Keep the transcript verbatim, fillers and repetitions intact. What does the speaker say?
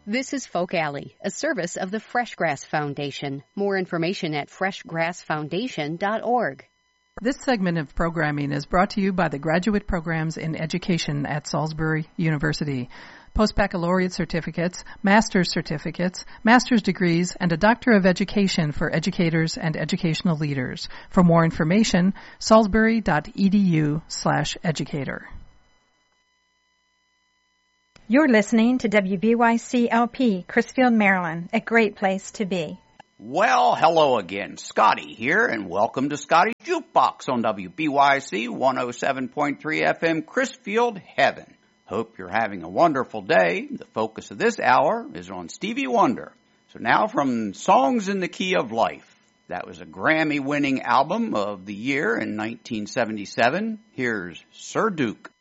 This is Folk Alley, a service of the Fresh Grass Foundation. More information at fresh grass foundation dot org. This segment of programming is brought to you by the Graduate Programs in Education at Salisbury University. Post-baccalaureate certificates, master's certificates, master's degrees, and a Doctor of Education for educators and educational leaders. For more information, salisbury.edu slash educator. You're listening to W B Y C L P, Crisfield, Maryland, a great place to be. Well, hello again. Scotty here, and welcome to Scotty's Jukebox on W B Y C one oh seven point three F M, Crisfield Heaven. Hope you're having a wonderful day. The focus of this hour is on Stevie Wonder. So now from Songs in the Key of Life. That was a Grammy-winning album of the year in nineteen seventy-seven. Here's Sir Duke.